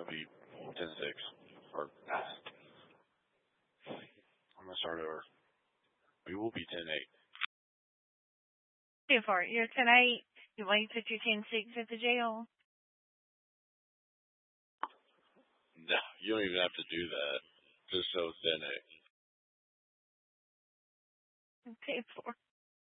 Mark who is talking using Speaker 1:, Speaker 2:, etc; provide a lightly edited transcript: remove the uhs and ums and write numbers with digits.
Speaker 1: be 10-6. Or, I'm going to start over. We will be 10-8.
Speaker 2: Too far. You're 10-8. You want to put your 10-6 at the jail?
Speaker 1: No, you don't even have to do that. Just so 10-8.
Speaker 2: 10-4.